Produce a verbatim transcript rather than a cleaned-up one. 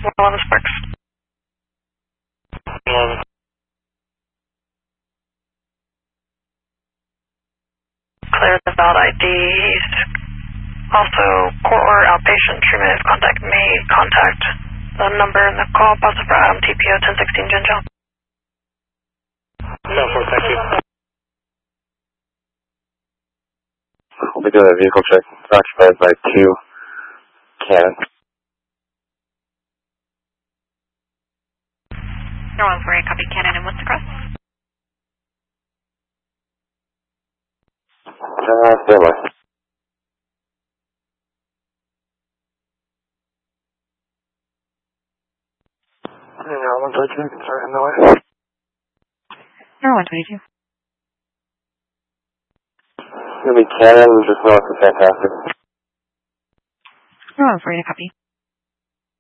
one eleven Sparks. eleven. Clear the valid I D. Also, court order outpatient treatment if contact made. Contact the number in the call, positive for Adam T P O ten sixteen Ginger. ten four, thank you. We'll be doing a vehicle check. Occupied by two Cannon. No one for a copy Cannon, and what's the cross? Uh, stand by. Yeah, one twenty-two, sorry, in the way. No one twenty-two. It's gonna be Cannon, just north of Fantastic. No one for a copy.